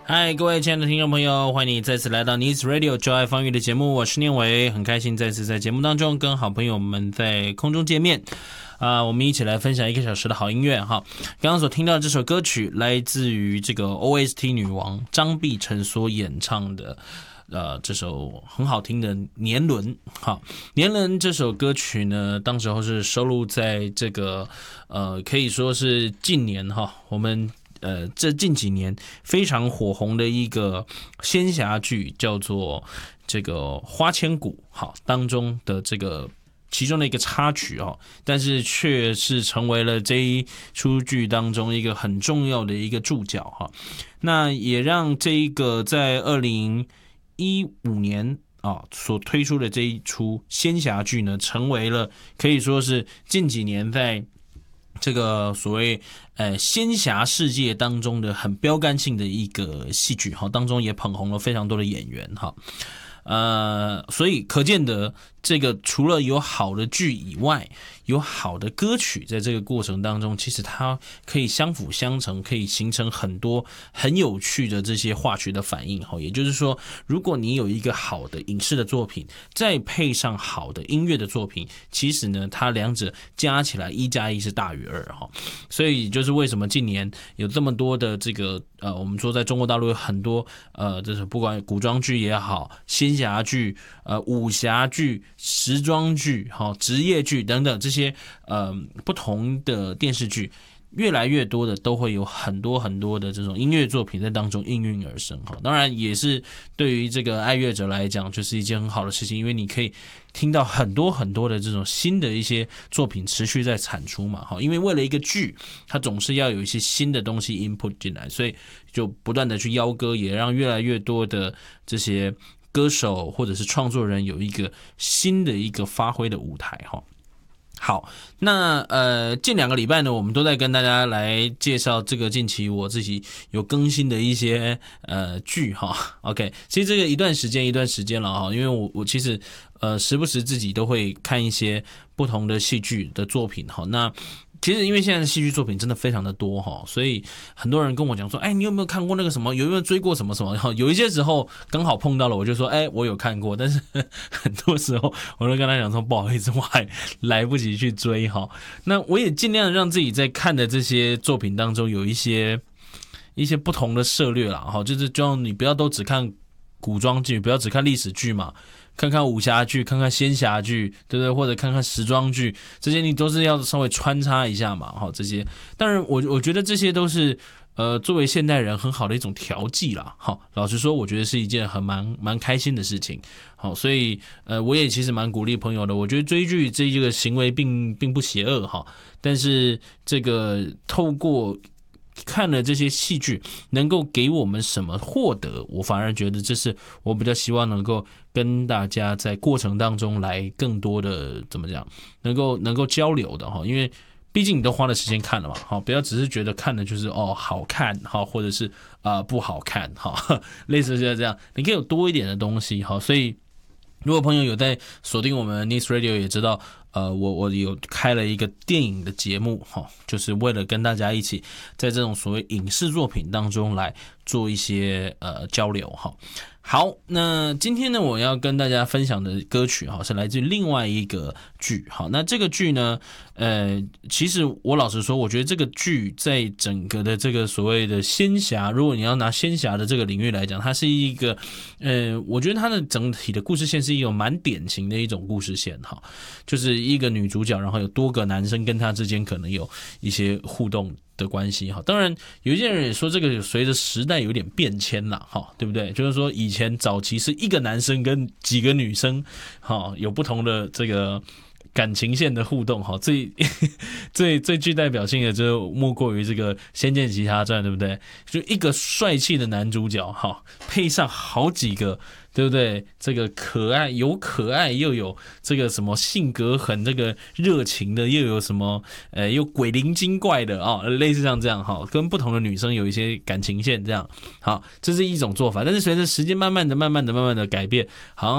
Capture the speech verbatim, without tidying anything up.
嗨，各位亲爱的听众朋友，欢迎你再次来到 News Radio 就爱方域的节目，我是念伟，很开心再次在节目当中跟好朋友们在空中见面。啊、呃，我们一起来分享一个小时的好音乐哈。刚刚所听到的这首歌曲来自于这个 O S T 女王张碧晨所演唱的。呃，这首很好听的《年轮》哈，《年轮》这首歌曲呢，当时候是收录在这个呃，可以说是近年哈，我们呃这近几年非常火红的一个仙侠剧，叫做这个《花千骨》好当中的这个其中的一个插曲哦，但是却是成为了这一出剧当中一个很重要的一个注脚哈。那也让这一个在二零一五年啊所推出的这一出仙侠剧呢，成为了可以说是近几年在这个所谓呃仙侠世界当中的很标杆性的一个戏剧哈，当中也捧红了非常多的演员哈。呃，所以可见得这个除了有好的剧以外，有好的歌曲，在这个过程当中，其实它可以相辅相成，可以形成很多很有趣的这些化学的反应。也就是说，如果你有一个好的影视的作品，再配上好的音乐的作品，其实呢，它两者加起来一加一是大于二哈。所以就是为什么近年有这么多的这个呃，我们说在中国大陆有很多呃，就是不管古装剧也好，仙侠剧、呃武侠剧、时装剧、好职业剧等等这些呃不同的电视剧，越来越多的都会有很多很多的这种音乐作品在当中应运而生哈。当然也是对于这个爱乐者来讲，就是一件很好的事情，因为你可以听到很多很多的这种新的一些作品持续在产出嘛哈。因为为了一个剧，它总是要有一些新的东西 input 进来，所以就不断的去邀歌，也让越来越多的这些歌手或者是创作人有一个新的一个发挥的舞台哈。好，那呃，近两个礼拜呢，我们都在跟大家来介绍这个近期我自己有更新的一些呃剧哈。OK， 其实这个一段时间一段时间了哈，因为我我其实呃时不时自己都会看一些不同的戏剧的作品哈。那其实因为现在的戏剧作品真的非常的多哈，所以很多人跟我讲说，哎，你有没有看过那个什么？有没有追过什么什么？有一些时候刚好碰到了，我就说，哎，我有看过，但是很多时候我都跟他讲说，不好意思，我还来不及去追哈。那我也尽量让自己在看的这些作品当中有一些一些不同的策略啦哈，就是就让你不要都只看古装剧，不要只看历史剧嘛。看看武侠剧，看看仙侠剧，对不对？或者看看时装剧，这些你都是要稍微穿插一下嘛，哈，这些。当然我，我我觉得这些都是呃，作为现代人很好的一种调剂啦，哈。老实说，我觉得是一件很蛮蛮开心的事情，好，所以呃，我也其实蛮鼓励朋友的。我觉得追剧这个行为并并不邪恶哈，但是这个透过看了这些戏剧能够给我们什么获得，我反而觉得这是我比较希望能够跟大家在过程当中来更多的怎么讲，能够能够交流的哈。因为毕竟你都花了时间看了嘛，好，不要只是觉得看了就是哦好看哈，或者是啊、呃、不好看哈，类似就是这样，你可以有多一点的东西哈。所以如果朋友有在锁定我们 News Radio， 也知道呃，我我有开了一个电影的节目哈，就是为了跟大家一起在这种所谓影视作品当中来做一些呃交流哈。好，那今天呢，我要跟大家分享的歌曲哈，是来自另外一个剧。好，那这个剧呢，呃，其实我老实说，我觉得这个剧在整个的这个所谓的仙侠，如果你要拿仙侠的这个领域来讲，它是一个，呃，我觉得它的整体的故事线是一种蛮典型的一种故事线哈，就是一个女主角，然后有多个男生跟她之间可能有一些互动的关系哈。当然有一些人也说这个随着时代有点变迁啦哈，对不对？就是说以前早期是一个男生跟几个女生哈有不同的这个感情线的互动哈，最最最具代表性的就莫过于这个《仙剑奇侠传》，对不对？就一个帅气的男主角哈，配上好几个，对不对？这个可爱有可爱，又有这个什么性格很这个热情的，又有什么呃又鬼灵精怪的啊、哦，类似像这样哈，跟不同的女生有一些感情线这样。好，这是一种做法，但是随着时间慢慢的、慢慢的、慢慢的改变，好像